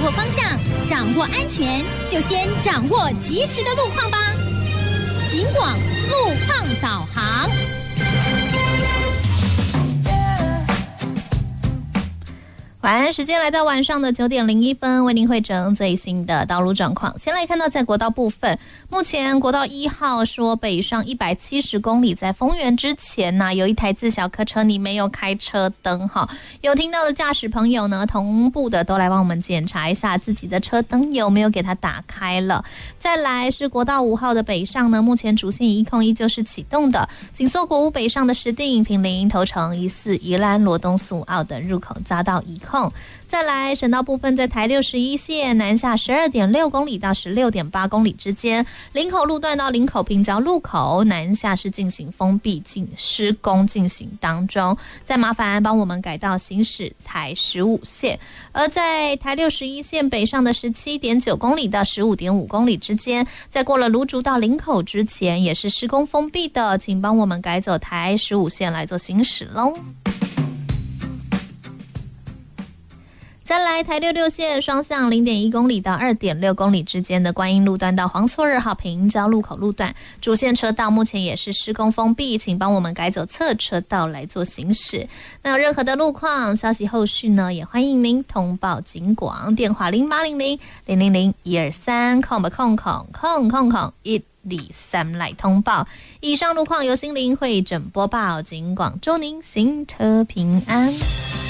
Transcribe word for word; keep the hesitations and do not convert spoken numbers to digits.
握方向，掌握安全，就先掌握及时的路况吧。警广路况导航。晚安时间来到晚上的九点零一分，为您汇整最新的道路状况。先来看到在国道部分，目前国道一号说北上一百七十公里，在丰原之前呢、啊，有一台自小客车你没有开车灯哈，有听到的驾驶朋友呢，同步的都来帮我们检查一下自己的车灯有没有给它打开了。再来是国道五号的北上呢，目前主线一控依旧是启动的，紧缩国五北上的石碇、坪林、头城、宜四、宜兰、罗东、苏澳的入口匝道一控。再来省道部分，在台六十一线南下 十二点六公里到 十六点八公里之间，林口路段到林口平交路口南下是进行封闭进施工进行当中，再麻烦帮我们改道行驶台十五线。而在台六十一线北上的 十七点九公里到 十五点五公里之间，在过了芦竹到林口之前也是施工封闭的，请帮我们改走台十五线来做行驶咯。再来台六六线双向 零点一公里到 二点六公里之间的观音路段到黄厝二号平交路口路段，主线车道目前也是施工封闭，请帮我们改走侧车道来做行驶。那有任何的路况消息后续呢，也欢迎您通报警广，电话零八零零零零零一二三空空空空空空一二三来通报。以上路况由心灵会诊播报，警广祝您行车平安。